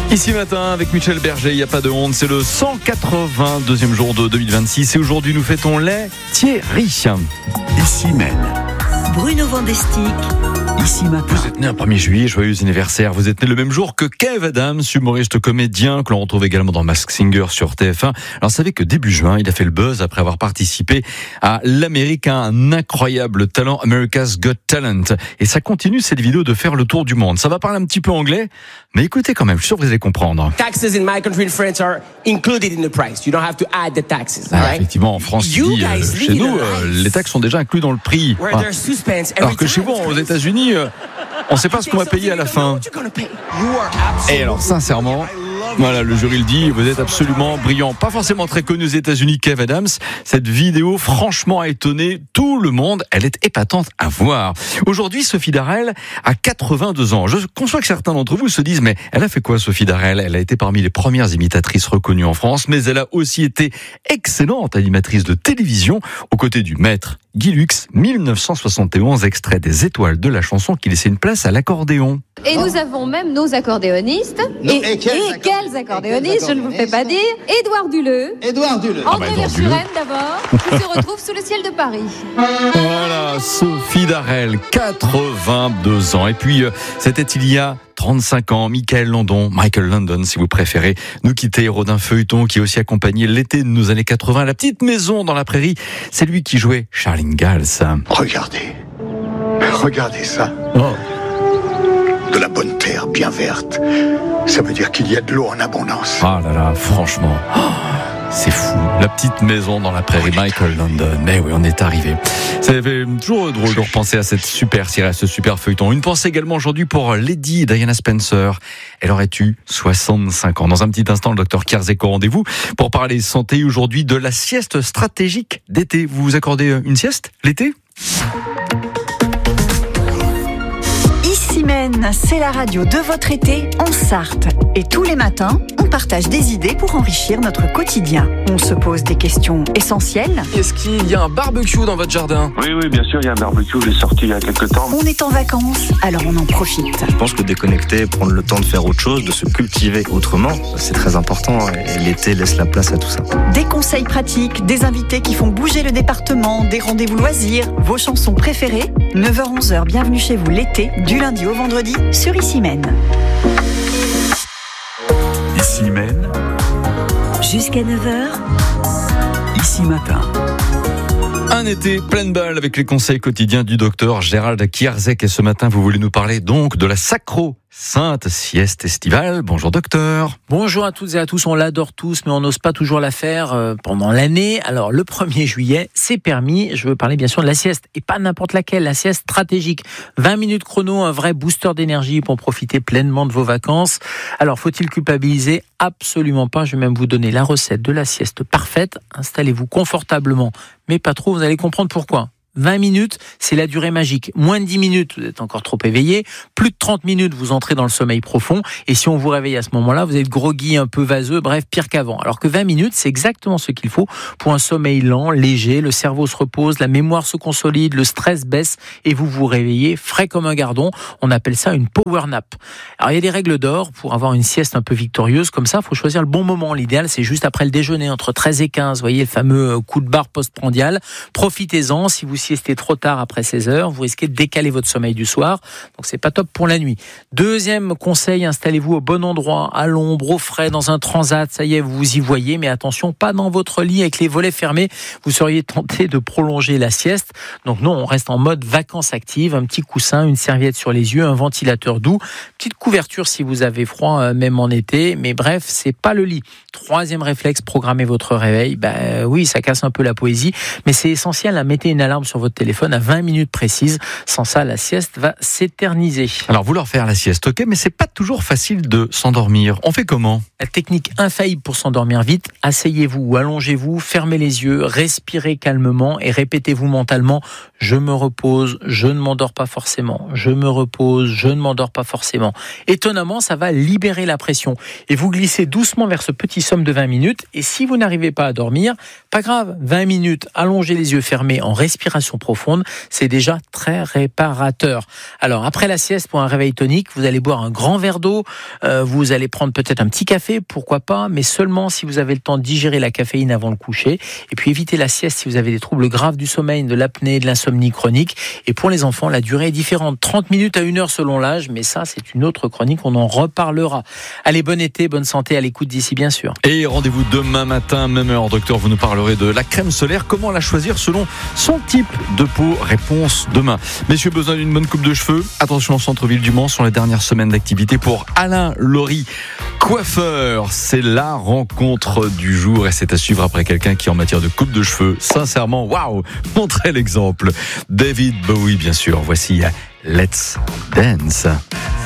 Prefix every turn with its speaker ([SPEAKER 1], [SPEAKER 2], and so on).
[SPEAKER 1] Ici matin avec Michel Berger, il n'y a pas de honte, c'est le 182e jour de 2026 et aujourd'hui nous fêtons les Thierry.
[SPEAKER 2] Ici Maine.
[SPEAKER 3] Bruno Vandestick. Ici matin.
[SPEAKER 1] Vous êtes né un 1er juillet, joyeux anniversaire. Vous êtes né le même jour que Kev Adams, humoriste comédien que l'on retrouve également dans Masked Singer sur TF1. Alors vous savez que début juin, il a fait le buzz après avoir participé à l'Américain, un incroyable talent, America's Got Talent. Et ça continue cette vidéo de faire le tour du monde. Ça va parler un petit peu anglais, mais écoutez quand même, je suis sûr que vous allez comprendre.
[SPEAKER 4] Taxes in my country in France are included in the price. You don't have to add the taxes.
[SPEAKER 1] Ah, effectivement, en France, chez nous, les taxes sont déjà incluses dans le prix. Alors que chez vous, aux États-Unis, on ne sait pas ce qu'on va payer à la fin. Et alors, sincèrement, voilà, le jury le dit, vous êtes absolument brillant. Pas forcément très connu aux États-Unis, Kev Adams. Cette vidéo, franchement, a étonné tout le monde. Elle est épatante à voir. Aujourd'hui, Sophie Darel a 82 ans. Je conçois que certains d'entre vous se disent, mais elle a fait quoi, Sophie Darel ? Elle a été parmi les premières imitatrices reconnues en France, mais elle a aussi été excellente animatrice de télévision aux côtés du maître Guy Lux, 1971, extrait des Étoiles de la chanson qui laissait une place à l'accordéon.
[SPEAKER 5] Et nous avons même nos accordéonistes. Et quels accordéonistes, je ne vous fais pas dire. Édouard Duleux. André Verschuren d'abord, qui se retrouve sous le ciel de Paris.
[SPEAKER 1] Voilà, Sophie Darel, 82 ans. Et puis, c'était il y a 35 ans, Michael London si vous préférez, nous quitter, héros d'un feuilleton qui a aussi accompagné l'été de nos années 80, La Petite Maison dans la Prairie. C'est lui qui jouait Charles Ingalls.
[SPEAKER 2] Regardez ça.
[SPEAKER 1] Oh.
[SPEAKER 2] De la bonne terre bien verte. Ça veut dire qu'il y a de l'eau en abondance.
[SPEAKER 1] Ah là là, franchement, c'est fou. La Petite Maison dans la Prairie, Michael London. Mais oui, on est arrivé. C'est toujours drôle de repenser à cette super série, à ce super feuilleton. Une pensée également aujourd'hui pour Lady Diana Spencer. Elle aurait eu 65 ans. Dans un petit instant, le docteur Kierzek au rendez-vous pour parler santé aujourd'hui de la sieste stratégique d'été. Vous vous accordez une sieste l'été ?
[SPEAKER 3] Ici Maine, c'est la radio de votre été en Sarthe. Et tous les matins, on partage des idées pour enrichir notre quotidien. On se pose des questions essentielles.
[SPEAKER 6] Est-ce qu'il y a un barbecue dans votre jardin ?
[SPEAKER 7] Oui, bien sûr, il y a un barbecue, je l'ai sorti il y a quelques temps.
[SPEAKER 3] On est en vacances, alors on en profite.
[SPEAKER 8] Je pense que déconnecter, prendre le temps de faire autre chose, de se cultiver autrement, c'est très important et l'été laisse la place à tout ça.
[SPEAKER 3] Des conseils pratiques, des invités qui font bouger le département, des rendez-vous loisirs, vos chansons préférées. 9h-11h, bienvenue chez vous l'été, du lundi au vendredi sur Ici Maine.
[SPEAKER 2] Ici Maine.
[SPEAKER 3] Jusqu'à 9h.
[SPEAKER 2] Ici matin.
[SPEAKER 1] Un été pleine balle avec les conseils quotidiens du docteur Gérald Kierzek. Et ce matin, vous voulez nous parler donc de la sacro-sainte sieste estivale. Bonjour docteur.
[SPEAKER 9] Bonjour à toutes et à tous, on l'adore tous, mais on n'ose pas toujours la faire pendant l'année. Alors le 1er juillet, c'est permis. Je veux parler bien sûr de la sieste, et pas n'importe laquelle, la sieste stratégique. 20 minutes chrono, un vrai booster d'énergie pour profiter pleinement de vos vacances. Alors faut-il culpabiliser ? Absolument pas. Je vais même vous donner la recette de la sieste parfaite. Installez-vous confortablement, mais pas trop, vous allez comprendre pourquoi. 20 minutes, c'est la durée magique. Moins de 10 minutes, vous êtes encore trop éveillé. Plus de 30 minutes, vous entrez dans le sommeil profond. Et si on vous réveille à ce moment-là, vous êtes groggy, un peu vaseux, bref, pire qu'avant. Alors que 20 minutes, c'est exactement ce qu'il faut pour un sommeil lent, léger. Le cerveau se repose, la mémoire se consolide, le stress baisse et vous vous réveillez frais comme un gardon. On appelle ça une power nap. Alors il y a des règles d'or pour avoir une sieste un peu victorieuse. Comme ça, il faut choisir le bon moment. L'idéal, c'est juste après le déjeuner, entre 13 et 15. Vous voyez le fameux coup de barre postprandial. Profitez-en. Si vous siestez trop tard après 16h, vous risquez de décaler votre sommeil du soir, donc c'est pas top pour la nuit. Deuxième conseil, installez-vous au bon endroit, à l'ombre, au frais, dans un transat, ça y est, vous y voyez, mais attention, pas dans votre lit avec les volets fermés, vous seriez tenté de prolonger la sieste. Donc non, on reste en mode vacances actives, un petit coussin, une serviette sur les yeux, un ventilateur doux, petite couverture si vous avez froid, même en été, mais bref, c'est pas le lit. Troisième réflexe, programmez votre réveil. Oui, ça casse un peu la poésie, mais c'est essentiel, mettez une alarme sur votre téléphone à 20 minutes précises. Sans ça, la sieste va s'éterniser.
[SPEAKER 1] Alors, vouloir faire la sieste, ok, mais c'est pas toujours facile de s'endormir. On fait comment ?
[SPEAKER 9] La technique infaillible pour s'endormir vite, asseyez-vous ou allongez-vous, fermez les yeux, respirez calmement et répétez-vous mentalement « Je me repose, je ne m'endors pas forcément. Je me repose, je ne m'endors pas forcément. » Étonnamment, ça va libérer la pression. Et vous glissez doucement vers ce petit somme de 20 minutes. Et si vous n'arrivez pas à dormir, pas grave, 20 minutes, allongez les yeux fermés en respiration respiration profonde, c'est déjà très réparateur. Alors, après la sieste, pour un réveil tonique, vous allez boire un grand verre d'eau, vous allez prendre peut-être un petit café, pourquoi pas, mais seulement si vous avez le temps de digérer la caféine avant le coucher. Et puis, évitez la sieste si vous avez des troubles graves du sommeil, de l'apnée, de l'insomnie chronique. Et pour les enfants, la durée est différente. 30 minutes à 1 heure selon l'âge, mais ça, c'est une autre chronique, on en reparlera. Allez, bon été, bonne santé, à l'écoute d'ici, bien sûr.
[SPEAKER 1] Et rendez-vous demain matin, même heure, docteur, vous nous parlerez de la crème solaire, comment la choisir selon son type de peau. Réponse demain. Messieurs, besoin d'une bonne coupe de cheveux? Attention, au centre-ville du Mans, sont les dernières semaines d'activité pour Alain Laurie, coiffeur. C'est la rencontre du jour et c'est à suivre après quelqu'un qui, en matière de coupe de cheveux, sincèrement, waouh, montrait l'exemple. David Bowie, bien sûr. Voici Let's Dance.